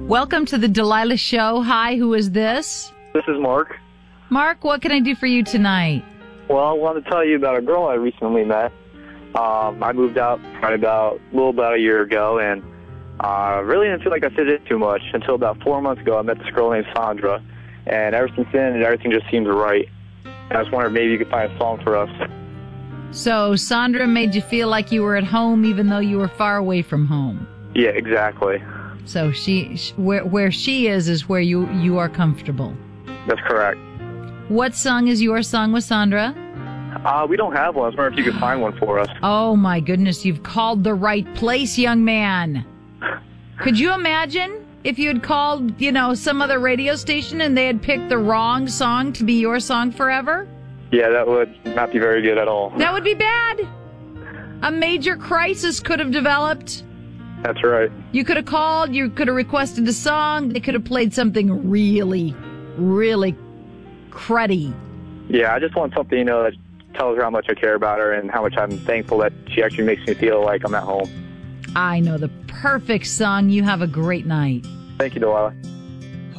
Welcome to the Delilah Show. Hi, who is this? This is Mark. Mark, what can I do for you tonight? Well, I want to tell you about a girl I recently met. I moved out probably about a year ago, and really didn't feel like I fit in too much until about 4 months ago. I met this girl named Sandra, and ever since then, everything just seems right. And I was wondering if maybe you could find a song for us. So Sandra made you feel like you were at home even though you were far away from home. Yeah, exactly. So where she is where you are comfortable. That's correct. What song is your song with Sandra? We don't have one. I was wondering if you could find one for us. Oh, my goodness. You've called the right place, young man. Could you imagine if you had called, some other radio station and they had picked the wrong song to be your song forever? Yeah, that would not be very good at all. That would be bad. A major crisis could have developed. That's right. You could have called, you could have requested a song, they could have played something really, really cruddy. Yeah, I just want something, that tells her how much I care about her and how much I'm thankful that she actually makes me feel like I'm at home. I know the perfect song. You have a great night. Thank you, Delilah.